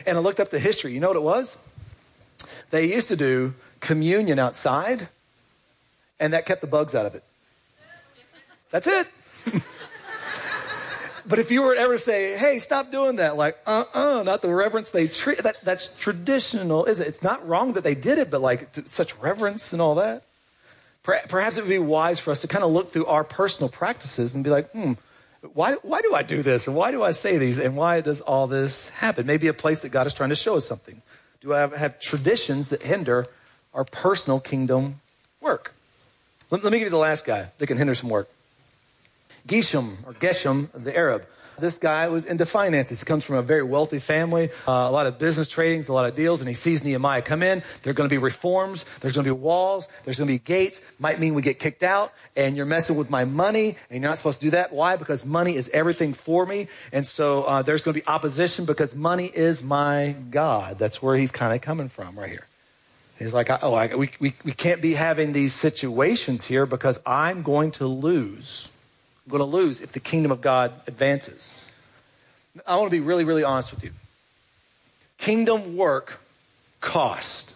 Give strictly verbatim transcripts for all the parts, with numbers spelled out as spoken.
And I looked up the history. You know what it was? They used to do communion outside, and that kept the bugs out of it. That's it. But if you were ever to say, hey, stop doing that, like, uh-uh, not the reverence they treat, that, that's traditional, isn't it? It's not wrong that they did it, but like such reverence and all that. Perhaps it would be wise for us to kind of look through our personal practices and be like, hmm, why, why do I do this? And why do I say these? And why does all this happen? Maybe a place that God is trying to show us something. Do I have, have traditions that hinder our personal kingdom work? Let, let me give you the last guy that can hinder some work. Geshem, or Geshem, the Arab. This guy was into finances. He comes from a very wealthy family, uh, a lot of business tradings, a lot of deals, and he sees Nehemiah come in. There are going to be reforms. There's going to be walls. There's going to be gates. Might mean we get kicked out, and you're messing with my money, and you're not supposed to do that. Why? Because money is everything for me, and so uh, there's going to be opposition because money is my God. That's where he's kind of coming from right here. He's like, oh, I, we, we, we can't be having these situations here because I'm going to lose. I'm going to lose if the kingdom of God advances. I want to be really, really honest with you. Kingdom work cost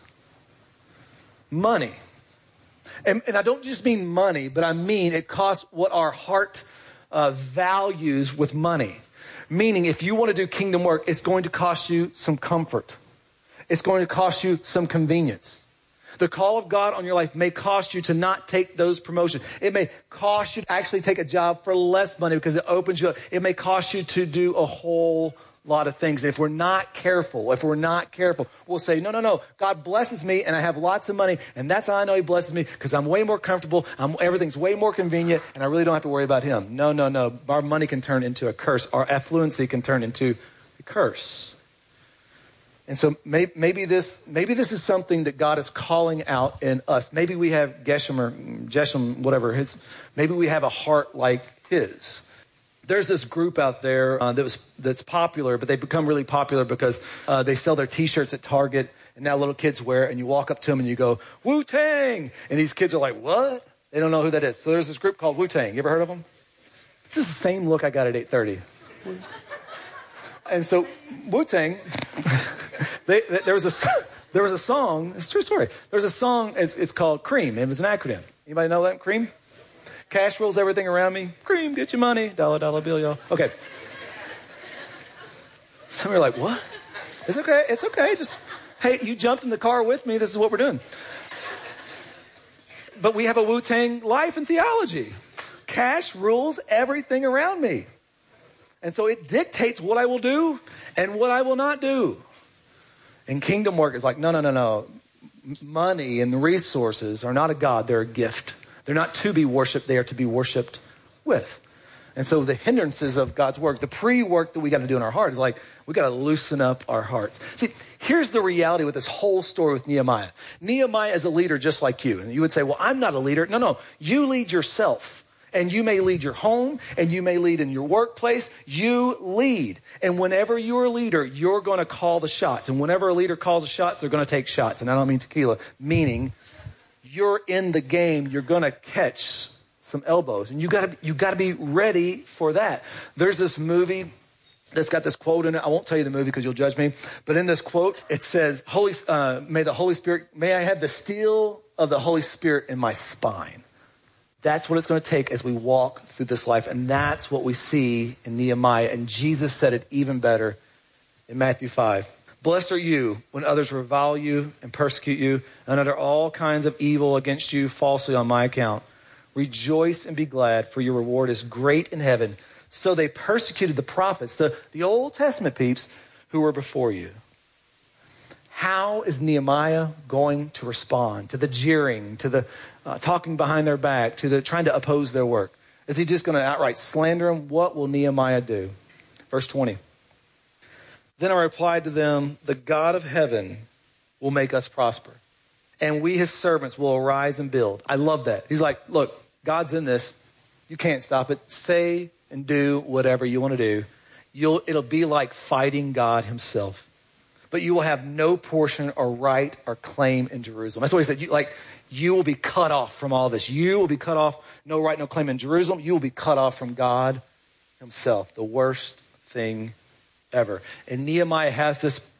money. And, and I don't just mean money, but I mean it costs what our heart uh, values with money. Meaning if you want to do kingdom work, it's going to cost you some comfort. It's going to cost you some convenience. The call of God on your life may cost you to not take those promotions. It may cost you to actually take a job for less money because it opens you up. It may cost you to do a whole lot of things. And if we're not careful, if we're not careful, we'll say, no, no, no, God blesses me and I have lots of money. And that's how I know he blesses me because I'm way more comfortable. I'm, everything's way more convenient and I really don't have to worry about him. No, no, no. Our money can turn into a curse. Our affluency can turn into a curse. And so maybe, maybe this maybe this is something that God is calling out in us. Maybe we have Geshem or Geshem, whatever his. Maybe we have a heart like his. There's this group out there uh, that was that's popular, but they become really popular because uh, they sell their T-shirts at Target, and now little kids wear it. And you walk up to them and you go, Wu-Tang, and these kids are like, what? They don't know who that is. So there's this group called Wu-Tang. You ever heard of them? This is the same look I got at eight thirty. And so Wu-Tang. They, they, there was a there was a song. It's a true story. There was a song. It's, it's called Cream. It was an acronym. Anybody know that? Cream. Cash rules everything around me. Cream, get your money. Dollar, dollar bill, y'all. Okay. Some of you are like, what? It's okay. It's okay. Just hey, you jumped in the car with me. This is what we're doing. But we have a Wu-Tang life and theology. Cash rules everything around me, and so it dictates what I will do and what I will not do. And kingdom work is like, no, no, no, no. Money and the resources are not a God. They're a gift. They're not to be worshiped. They are to be worshiped with. And so the hindrances of God's work, the pre-work that we got to do in our heart is like, we got to loosen up our hearts. See, here's the reality with this whole story with Nehemiah. Nehemiah is a leader just like you. And you would say, well, I'm not a leader. No, no. You lead yourself. And you may lead your home, and you may lead in your workplace. You lead. And whenever you're a leader, you're going to call the shots. And whenever a leader calls the shots, they're going to take shots. And I don't mean tequila, meaning you're in the game. You're going to catch some elbows. And you got to you got to be ready for that. There's this movie that's got this quote in it. I won't tell you the movie because you'll judge me. But in this quote, it says, "Holy, uh, may the Holy Spirit, may I have the steel of the Holy Spirit in my spine." That's what it's going to take as we walk through this life. And that's what we see in Nehemiah. And Jesus said it even better in Matthew five. Blessed are you when others revile you and persecute you and utter all kinds of evil against you falsely on my account. Rejoice and be glad, for your reward is great in heaven. So they persecuted the prophets, the, the Old Testament peeps who were before you. How is Nehemiah going to respond to the jeering, to the uh, talking behind their back, to the trying to oppose their work? Is he just going to outright slander them? What will Nehemiah do? Verse twenty. Then I replied to them, the God of heaven will make us prosper, and we, his servants, will arise and build. I love that. He's like, look, God's in this. You can't stop it. Say and do whatever you want to do. You'll, it'll be like fighting God himself. But you will have no portion or right or claim in Jerusalem. That's what he said. You, like, you will be cut off from all this. You will be cut off, no right, no claim in Jerusalem. You will be cut off from God himself. The worst thing ever. And Nehemiah has this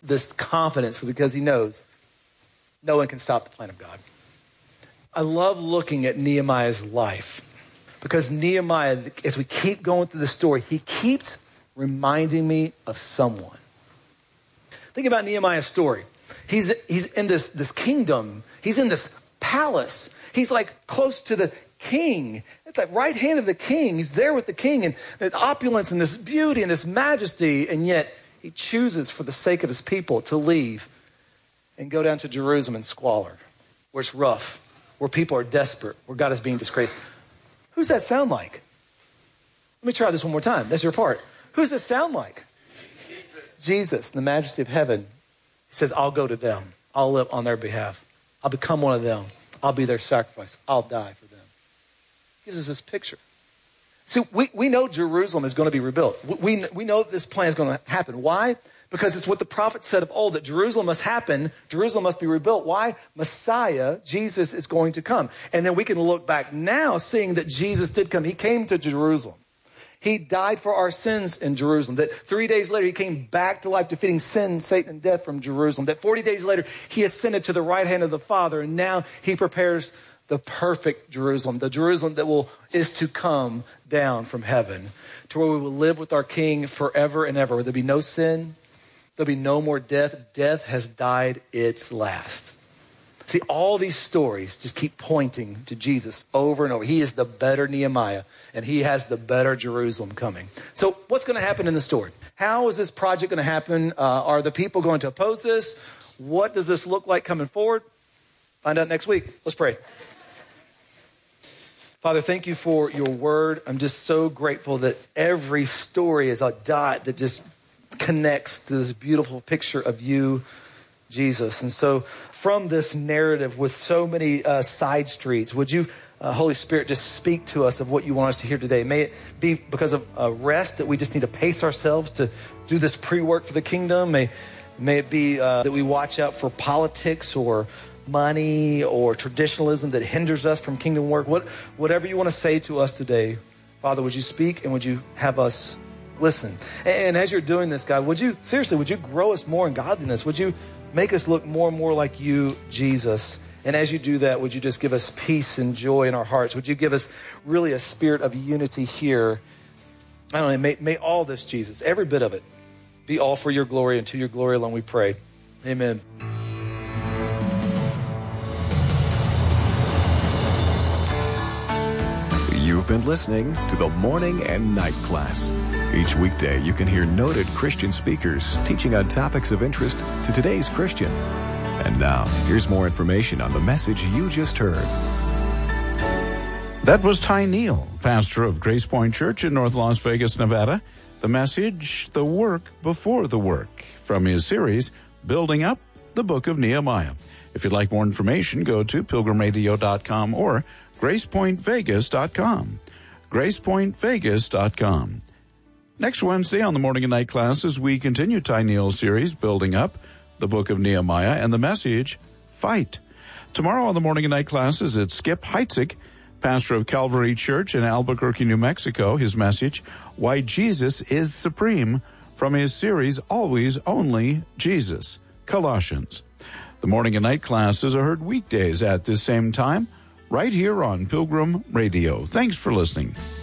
this confidence because he knows no one can stop the plan of God. I love looking at Nehemiah's life because Nehemiah, as we keep going through the story, he keeps reminding me of someone. Think about Nehemiah's story. He's, he's in this, this kingdom. He's in this palace. He's like close to the king. It's like right hand of the king. He's there with the king and the opulence and this beauty and this majesty. And yet he chooses for the sake of his people to leave and go down to Jerusalem in squalor, where it's rough, where people are desperate, where God is being disgraced. Who's that sound like? Let me try this one more time. That's your part. Who's this sound like? Jesus, Jesus, the majesty of heaven. He says, I'll go to them. I'll live on their behalf. I'll become one of them. I'll be their sacrifice. I'll die for them. He gives us this picture. See, we, we know Jerusalem is going to be rebuilt. We, we know this plan is going to happen. Why? Because it's what the prophet said of old, that Jerusalem must happen. Jerusalem must be rebuilt. Why? Messiah, Jesus, is going to come. And then we can look back now seeing that Jesus did come. He came to Jerusalem. He died for our sins in Jerusalem. That three days later, he came back to life, defeating sin, Satan, and death from Jerusalem. That forty days later, he ascended to the right hand of the Father. And now he prepares the perfect Jerusalem, the Jerusalem that will is to come down from heaven, to where we will live with our King forever and ever, where there'll be no sin, there'll be no more death. Death has died its last. See, all these stories just keep pointing to Jesus over and over. He is the better Nehemiah, and he has the better Jerusalem coming. So what's going to happen in the story? How is this project going to happen? Uh, are the people going to oppose this? What does this look like coming forward? Find out next week. Let's pray. Father, thank you for your word. I'm just so grateful that every story is a dot that just connects to this beautiful picture of you, Jesus. And so from this narrative with so many uh, side streets, would you, uh, Holy Spirit, just speak to us of what you want us to hear today? May it be because of uh, rest that we just need to pace ourselves to do this pre-work for the kingdom. May, may it be uh, that we watch out for politics or money or traditionalism that hinders us from kingdom work. What, whatever you want to say to us today, Father, would you speak and would you have us listen? And, and as you're doing this, God, would you, seriously, would you grow us more in godliness? Would you make us look more and more like you, Jesus? And as you do that, would you just give us peace and joy in our hearts? Would you give us really a spirit of unity here? I don't know, may, may all this, Jesus, every bit of it, be all for your glory and to your glory alone we pray. Amen. You've been listening to the Morning and Night Class. Each weekday, you can hear noted Christian speakers teaching on topics of interest to today's Christian. And now, here's more information on the message you just heard. That was Ty Neal, pastor of Grace Point Church in North Las Vegas, Nevada. The message, The Work Before the Work, from his series, Building Up the Book of Nehemiah. If you'd like more information, go to pilgrim radio dot com or grace point vegas dot com. grace point vegas dot com. Next Wednesday on the Morning and Night Classes, we continue Ty Neal's series, Building Up the Book of Nehemiah, and the message, Fight. Tomorrow on the Morning and Night Classes, it's Skip Heitzig, pastor of Calvary Church in Albuquerque, New Mexico. His message, Why Jesus is Supreme, from his series, Always Only Jesus, Colossians. The Morning and Night Classes are heard weekdays at this same time, right here on Pilgrim Radio. Thanks for listening.